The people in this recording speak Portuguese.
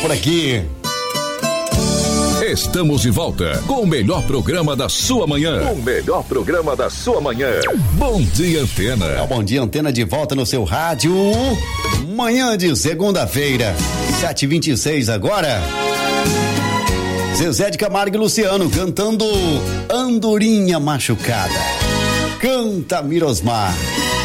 por aqui. Estamos de volta com o melhor programa da sua manhã. O melhor programa da sua manhã. Bom Dia Antena. É o Bom Dia Antena de volta no seu rádio. Manhã de segunda-feira, 7h26 agora. Zezé de Camargo e Luciano cantando Andorinha Machucada. Canta Mirosmar.